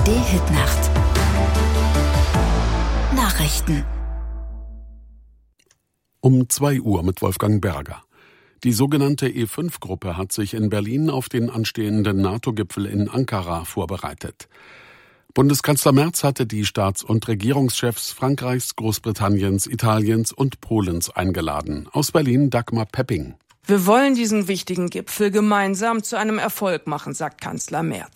ARD-Hitnacht. Nachrichten. Um 2 Uhr mit Wolfgang Berger. Die sogenannte E5-Gruppe hat sich in Berlin auf den anstehenden NATO-Gipfel in Ankara vorbereitet. Bundeskanzler Merz hatte die Staats- und Regierungschefs Frankreichs, Großbritanniens, Italiens und Polens eingeladen. Aus Berlin Dagmar Pepping. Wir wollen diesen wichtigen Gipfel gemeinsam zu einem Erfolg machen, sagt Kanzler Merz.